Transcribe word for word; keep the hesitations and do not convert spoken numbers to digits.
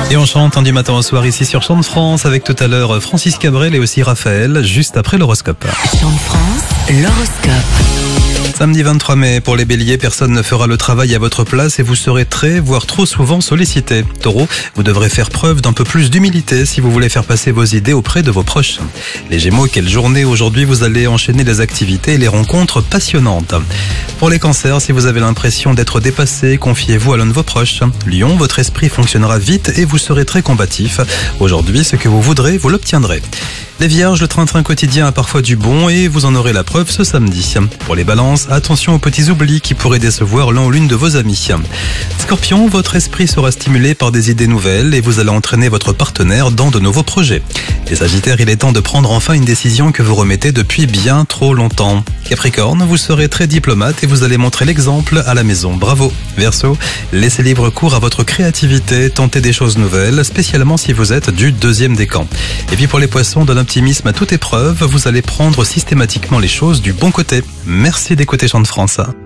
Et on chante du matin au soir ici sur Chant de France avec tout à l'heure Francis Cabrel et aussi Raphaël, juste après l'horoscope. Chant de France, l'horoscope. Samedi vingt-trois mai, pour les béliers, personne ne fera le travail à votre place et vous serez très, voire trop souvent sollicité. Taureau, vous devrez faire preuve d'un peu plus d'humilité si vous voulez faire passer vos idées auprès de vos proches. Les Gémeaux, quelle journée aujourd'hui, vous allez enchaîner les activités et les rencontres passionnantes. Pour les cancers, si vous avez l'impression d'être dépassé, confiez-vous à l'un de vos proches. Lion, votre esprit fonctionnera vite et vous serez très combatif. Aujourd'hui, ce que vous voudrez, vous l'obtiendrez. Les vierges, le train-train quotidien a parfois du bon et vous en aurez la preuve ce samedi. Pour les balances, attention aux petits oublis qui pourraient décevoir l'un ou l'une de vos amis. Scorpion, votre esprit sera stimulé par des idées nouvelles et vous allez entraîner votre partenaire dans de nouveaux projets. Les sagittaires, il est temps de prendre enfin une décision que vous remettez depuis bien trop longtemps. Capricorne, vous serez très diplomate et vous allez montrer l'exemple à la maison. Bravo. Verseau, laissez libre cours à votre créativité, tentez des choses nouvelles, spécialement si vous êtes du deuxième décan. Et puis pour les poissons, de l'optimisme à toute épreuve, vous allez prendre systématiquement les choses du bon côté. Merci d'écouter Chant de France.